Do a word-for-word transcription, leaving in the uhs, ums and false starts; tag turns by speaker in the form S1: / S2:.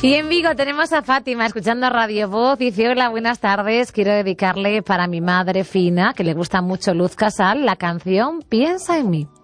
S1: Y en Vigo tenemos a Fátima escuchando Radio Voz. Dice, hola, buenas tardes. Quiero dedicarle para mi madre Fina, que le gusta mucho Luz Casal, la canción Piensa en mí.